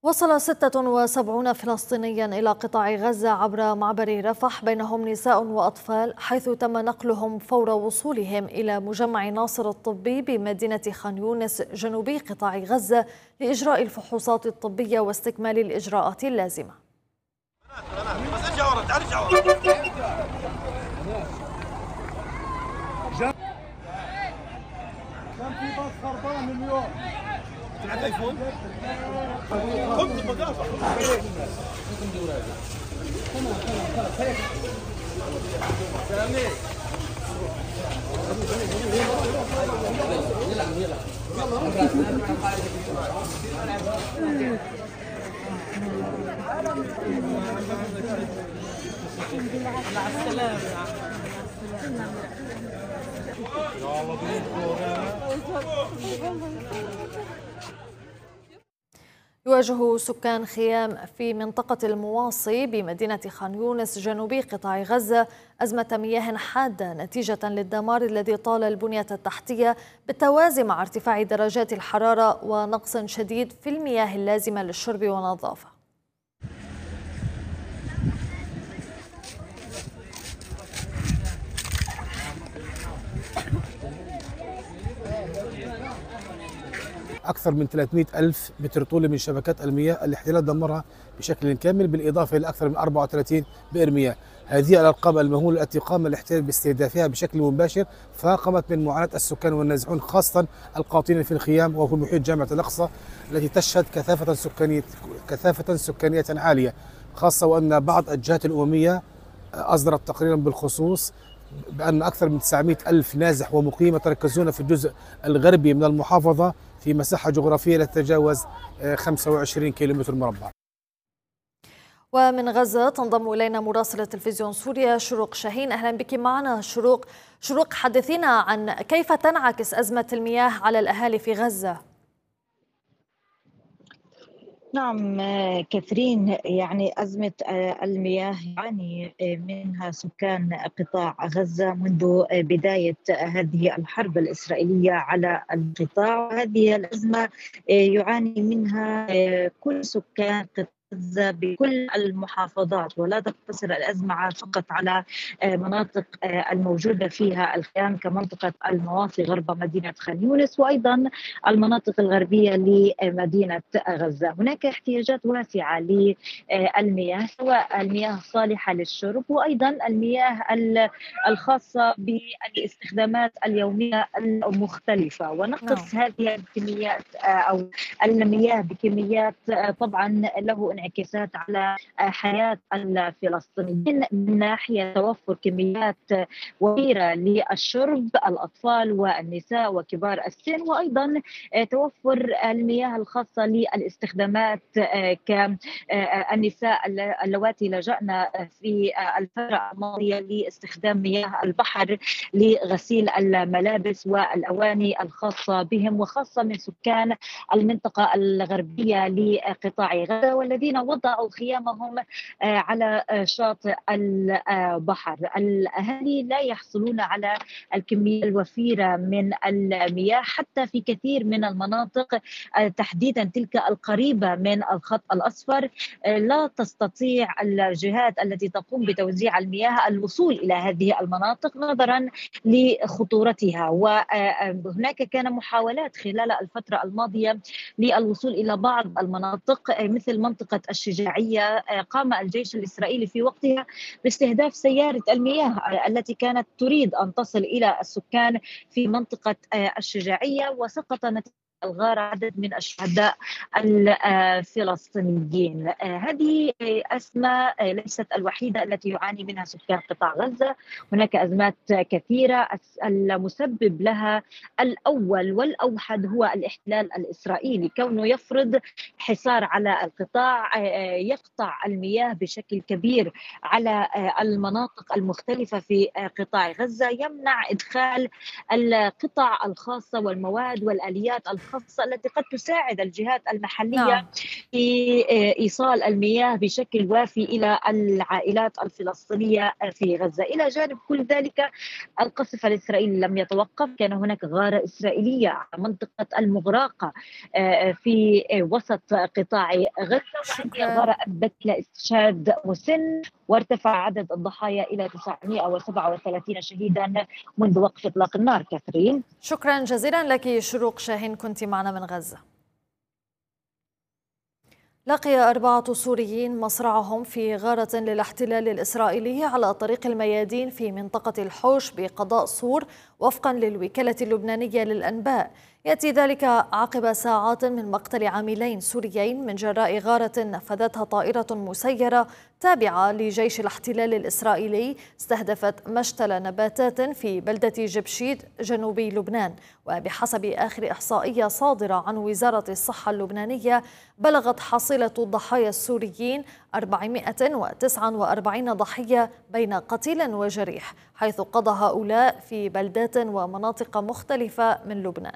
وصل 76 فلسطينيا إلى قطاع غزة عبر معبر رفح، بينهم نساء وأطفال، حيث تم نقلهم فور وصولهم إلى مجمع ناصر الطبي بمدينة خان يونس جنوبي قطاع غزة لإجراء الفحوصات الطبية واستكمال الإجراءات اللازمة. كان في باص خربان اليوم. تلعب ايفون؟ خذ البقاله. سامي. مع السلامة. يواجه سكان خيام في منطقة المواصي بمدينة خان يونس جنوبي قطاع غزة أزمة مياه حادة نتيجة للدمار الذي طال البنية التحتية، بالتوازي مع ارتفاع درجات الحرارة ونقص شديد في المياه اللازمة للشرب والنظافة. أكثر من 300 ألف متر طولي من شبكات المياه الاحتلال دمرها بشكل كامل، بالإضافة إلى أكثر من 34 بئر مياه. هذه الأرقام المهولة التي قام الاحتلال باستهدافها بشكل مباشر فاقمت من معاناة السكان والنازحون، خاصة القاطنين في الخيام وفي محيط جامعة الأقصى التي تشهد كثافة سكانية عالية، خاصة وأن بعض الجهات الأممية أصدرت تقريرا بالخصوص بأن أكثر من 900 ألف نازح ومقيم يتركزون في الجزء الغربي من المحافظة في مساحة جغرافية لا تتجاوز 25 كيلومتر مربع. ومن غزة تنضم إلينا مراسلة تلفزيون سوريا شروق شاهين. أهلا بك معنا شروق، حدثينا عن كيف تنعكس أزمة المياه على الأهالي في غزة. نعم كثيرين، يعني أزمة المياه يعاني منها سكان قطاع غزة منذ بداية هذه الحرب الإسرائيلية على القطاع. هذه الأزمة يعاني منها كل سكان قطاع غزة بكل المحافظات، ولا تقتصر الأزمة فقط على مناطق الموجودة فيها الخيام كمنطقة المواصي غرب مدينة خان يونس، وأيضا المناطق الغربية لمدينة غزة. هناك احتياجات واسعة للمياه، سواء المياه الصالحة للشرب وأيضا المياه الخاصة بالاستخدامات اليومية المختلفة، ونقص هذه الكميات أو المياه بكميات طبعا له انعكاسات على حياة الفلسطينيين، من ناحية توفر كميات وفيرة للشرب الأطفال والنساء وكبار السن، وأيضا توفر المياه الخاصة للاستخدامات كالنساء اللواتي لجأنا في الفترة الماضية لاستخدام مياه البحر لغسيل الملابس والأواني الخاصة بهم، وخاصة من سكان المنطقة الغربية لقطاع غزة والذين وضعوا خيامهم على شاطئ البحر. الأهالي لا يحصلون على الكمية الوفيرة من المياه حتى في كثير من المناطق، تحديدا تلك القريبة من الخط الأصفر. لا تستطيع الجهات التي تقوم بتوزيع المياه الوصول إلى هذه المناطق نظرا لخطورتها، وهناك كان محاولات خلال الفترة الماضية للوصول إلى بعض المناطق مثل منطقة الشجاعية. قام الجيش الإسرائيلي في وقتها باستهداف سيارة المياه التي كانت تريد أن تصل إلى السكان في منطقة الشجاعية، وسقط نتيجة الغارة عدد من الشهداء الفلسطينيين. هذه أزمة ليست الوحيدة التي يعاني منها سكان قطاع غزة، هناك أزمات كثيرة المسبب لها الأول والأوحد هو الاحتلال الإسرائيلي، كونه يفرض حصار على القطاع، يقطع المياه بشكل كبير على المناطق المختلفة في قطاع غزة، يمنع إدخال القطع الخاصة والمواد والآليات الخاصة الخاصة التي قد تساعد الجهات المحلية نعم. في إيصال المياه بشكل وافي إلى العائلات الفلسطينية في غزة. إلى جانب كل ذلك القصف الإسرائيلي لم يتوقف، كان هناك غارة إسرائيلية على منطقة المغراقة في وسط قطاع غزة، وهذه الغارة أدت إلى استشهاد مسن وارتفع عدد الضحايا إلى 937 شهيدا منذ وقف إطلاق النار. كاثرين، شكرا جزيلا لك شروق شاهين، كنت معنا من غزة. لقي 4 سوريين مصرعهم في غارة للاحتلال الإسرائيلي على طريق الميادين في منطقة الحوش بقضاء صور، وفقا للوكالة اللبنانية للأنباء. يأتي ذلك عقب ساعات من مقتل عاملين سوريين من جراء غارة نفذتها طائرة مسيرة تابعة لجيش الاحتلال الإسرائيلي، استهدفت مشتل نباتات في بلدة جبشيد جنوبي لبنان. وبحسب آخر إحصائية صادرة عن وزارة الصحة اللبنانية، بلغت حصيلة الضحايا السوريين 449 ضحية بين قتيل وجريح، حيث قضى هؤلاء في بلدات ومناطق مختلفة من لبنان.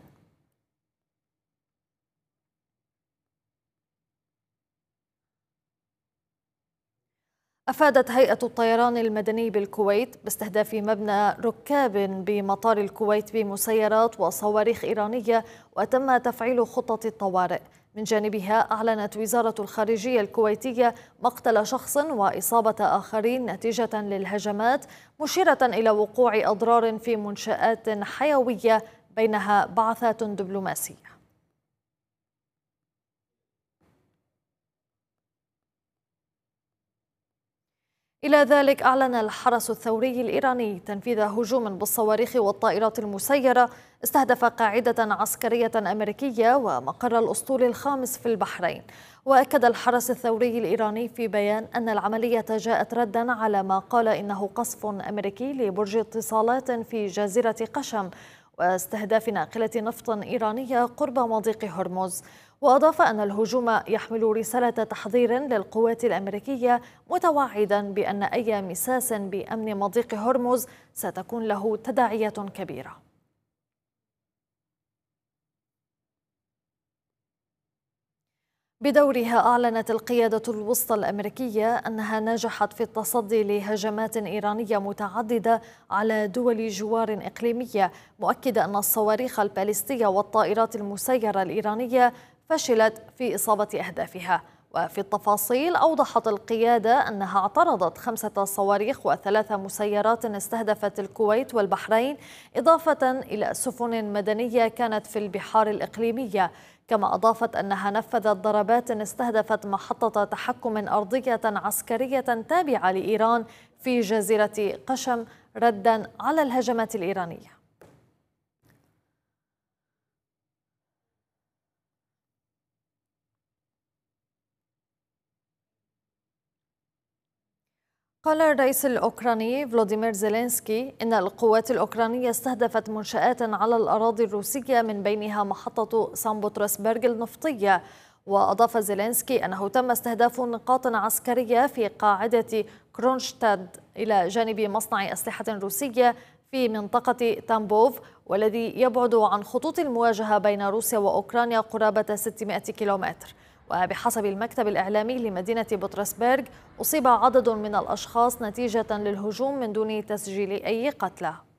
أفادت هيئة الطيران المدني بالكويت باستهداف مبنى ركاب بمطار الكويت بمسيرات وصواريخ إيرانية، وتم تفعيل خطة الطوارئ. من جانبها أعلنت وزارة الخارجية الكويتية مقتل شخص وإصابة آخرين نتيجة للهجمات، مشيرة إلى وقوع أضرار في منشآت حيوية بينها بعثات دبلوماسية. إلى ذلك أعلن الحرس الثوري الإيراني تنفيذ هجوم بالصواريخ والطائرات المسيرة استهدف قاعدة عسكرية أمريكية ومقر الأسطول الخامس في البحرين. وأكد الحرس الثوري الإيراني في بيان أن العملية جاءت ردا على ما قال إنه قصف أمريكي لبرج اتصالات في جزيرة قشم واستهداف ناقلة نفط إيرانية قرب مضيق هرمز. وأضاف أن الهجوم يحمل رسالة تحذير للقوات الأمريكية، متوعدا بأن أي مساس بأمن مضيق هرمز ستكون له تداعيات كبيرة. بدورها أعلنت القيادة الوسطى الأمريكية أنها نجحت في التصدي لهجمات إيرانية متعددة على دول جوار إقليمية، مؤكدة أن الصواريخ الباليستية والطائرات المسيرة الإيرانية فشلت في إصابة أهدافها. وفي التفاصيل أوضحت القيادة أنها اعترضت 5 صواريخ و3 مسيرات استهدفت الكويت والبحرين، إضافة إلى سفن مدنية كانت في البحار الإقليمية. كما أضافت أنها نفذت ضربات استهدفت محطة تحكم أرضية عسكرية تابعة لإيران في جزيرة قشم ردا على الهجمات الإيرانية. قال الرئيس الأوكراني فلوديمير زيلينسكي إن القوات الأوكرانية استهدفت منشآت على الأراضي الروسية من بينها محطة سان بطرسبرغ النفطية. وأضاف زيلينسكي أنه تم استهداف نقاط عسكرية في قاعدة كرونشتاد إلى جانب مصنع أسلحة روسية في منطقة تامبوف، والذي يبعد عن خطوط المواجهة بين روسيا وأوكرانيا قرابة 600 كيلومتر. وبحسب المكتب الإعلامي لمدينة بطرسبرغ، أصيب عدد من الأشخاص نتيجة للهجوم من دون تسجيل أي قتلى.